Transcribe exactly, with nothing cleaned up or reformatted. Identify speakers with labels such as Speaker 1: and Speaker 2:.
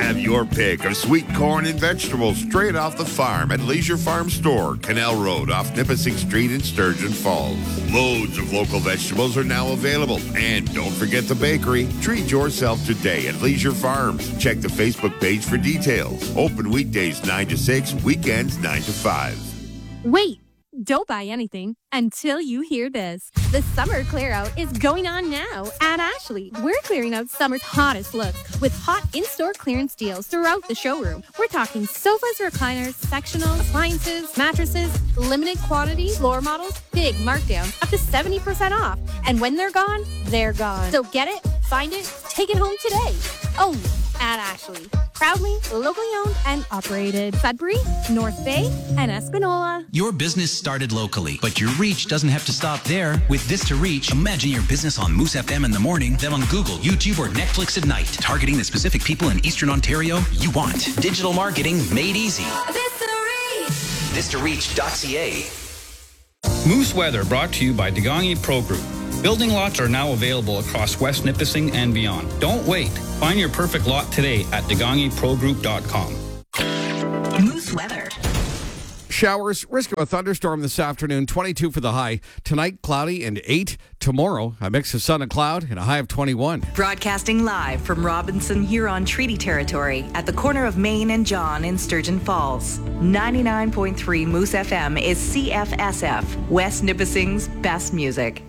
Speaker 1: Have your pick of sweet corn and vegetables straight off the farm at Leisure Farm Store, Canal Road off Nipissing Street in Sturgeon Falls. Loads of local vegetables are now available. And don't forget the bakery. Treat yourself today at Leisure Farms. Check the Facebook page for details. Open weekdays nine to six, weekends nine to five.
Speaker 2: Wait, don't buy anything until you hear this. The summer clear out is going on now at Ashley. We're clearing out summer's hottest looks with hot in-store clearance deals throughout the showroom. We're talking sofas, recliners, sectionals, appliances, mattresses, limited quantity, floor models, big markdowns, up to seventy percent off. And when they're gone, they're gone. So get it, find it, take it home today. Only at Ashley. Proudly locally owned and operated. Sudbury, North Bay, and Espanola.
Speaker 3: Your business started locally, but your reach doesn't have to stop there. With This to Reach, imagine your business on Moose F M in the morning, then on Google, YouTube, or Netflix at night, targeting the specific people in Eastern Ontario you want. Digital marketing made easy.
Speaker 4: This to Reach.
Speaker 3: this to reach dot c a.
Speaker 5: Moose Weather brought to you by Degangi Pro Group. Building lots are now available across West Nipissing and beyond. Don't wait. Find your perfect lot today at degangi pro group dot com.
Speaker 4: Moose Weather.
Speaker 6: Showers, risk of a thunderstorm this afternoon, twenty-two for the high. Tonight, cloudy and eight. Tomorrow, a mix of sun and cloud and a high of twenty-one.
Speaker 4: Broadcasting live from Robinson Huron Treaty Territory at the corner of Main and John in Sturgeon Falls. ninety-nine point three Moose F M is C F S F, West Nipissing's best music.